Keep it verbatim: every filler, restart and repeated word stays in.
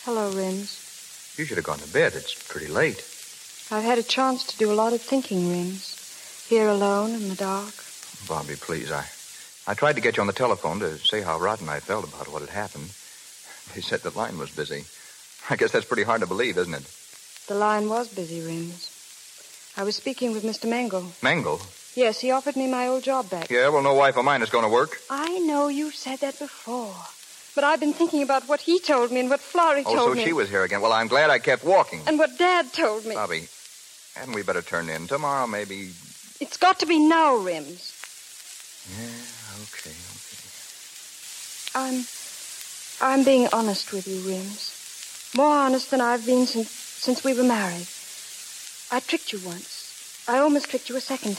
Hello, Rims. You should have gone to bed. It's pretty late. I've had a chance to do a lot of thinking, Rims. Here alone in the dark. Bobby, please, I... I tried to get you on the telephone to say how rotten I felt about what had happened. They said the line was busy. I guess that's pretty hard to believe, isn't it? The line was busy, Rims. I was speaking with Mister Mangle. Mangle? Yes, he offered me my old job back. Yeah, well, no wife of mine is going to work. I know you've said that before. But I've been thinking about what he told me and what Florrie oh, told so me. Oh, so she was here again. Well, I'm glad I kept walking. And what Dad told me. Bobby, hadn't we better turn in? Tomorrow, maybe... It's got to be now, Rims. Yeah, okay, okay. I'm... I'm being honest with you, Rims. More honest than I've been since, since we were married. I tricked you once. I almost tricked you a second